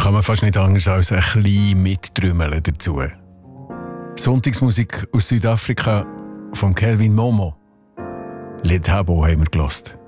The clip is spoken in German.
kann man fast nicht anders als ein bisschen mittrümmeln dazu. Sonntagsmusik aus Südafrika von Kelvin Momo. Let Habo haben wir gehört.